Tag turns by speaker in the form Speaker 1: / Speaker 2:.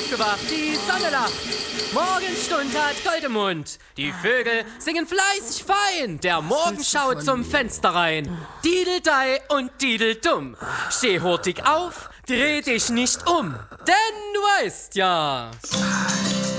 Speaker 1: aufgewacht, die Sonne lacht. Morgenstund hat Gold im Mund. Die Vögel singen fleißig fein. Der Morgen schaut zum Fenster rein. Dideldei und Dideldumm. Steh hurtig auf, dreh dich nicht um. Denn du weißt ja...